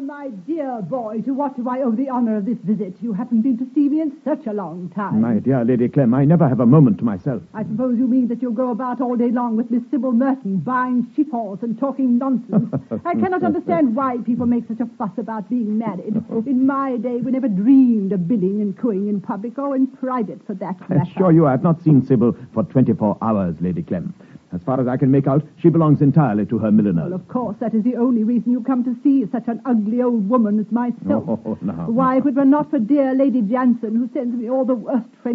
my dear boy, to what do I owe the honor of this visit? You haven't been to see me in such a long time. My dear Lady Clem, I never have a moment to myself. I suppose you mean that you'll go about all day long with Miss Sybil Merton, buying chiffons and talking nonsense. I cannot understand why people make such a fuss about being married. In my day, we never dreamed of bidding and cooing in public or in private, for that matter. I assure you I have not seen Sybil for 24 hours, Lady Clem. As far as I can make out, she belongs entirely to her milliner. Well, of course, that is the only reason you come to see such an ugly old woman as myself. Oh, no. Why, if it were not for dear Lady Jansen, who sends me all the worst friends